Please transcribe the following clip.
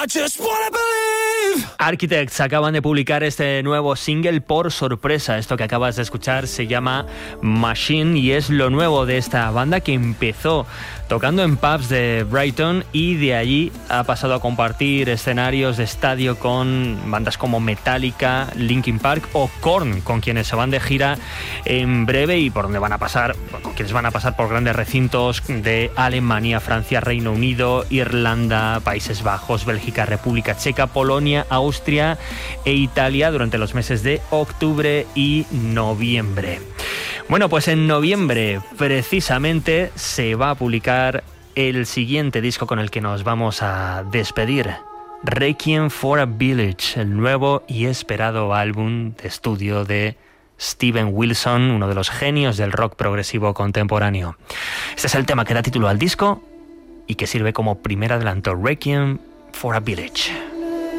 Architects acaban de publicar este nuevo single por sorpresa. Esto que acabas de escuchar se llama Machine y es lo nuevo de esta banda que empezó tocando en pubs de Brighton y de allí ha pasado a compartir escenarios de estadio con bandas como Metallica, Linkin Park o Korn, con quienes se van de gira en breve y por donde van a pasar, con quienes van a pasar por grandes recintos de Alemania, Francia, Reino Unido, Irlanda, Países Bajos, Bélgica, República Checa, Polonia, Austria e Italia durante los meses de octubre y noviembre. Bueno, pues en noviembre precisamente se va a publicar el siguiente disco con el que nos vamos a despedir. Requiem for a Village, el nuevo y esperado álbum de estudio de Steven Wilson, uno de los genios del rock progresivo contemporáneo. Este es el tema que da título al disco y que sirve como primer adelanto, Requiem for a Village.